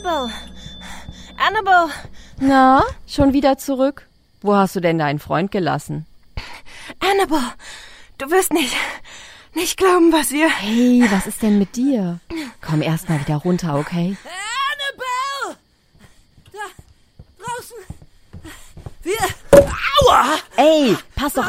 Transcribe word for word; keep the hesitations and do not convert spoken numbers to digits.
Annabelle! Annabelle! Na, schon wieder zurück? Wo hast du denn deinen Freund gelassen? Annabelle, du wirst nicht, nicht glauben, was wir... Hey, was ist denn mit dir? Komm erst mal wieder runter, okay? Annabelle! Da, draußen. Wir... Aua! Ey,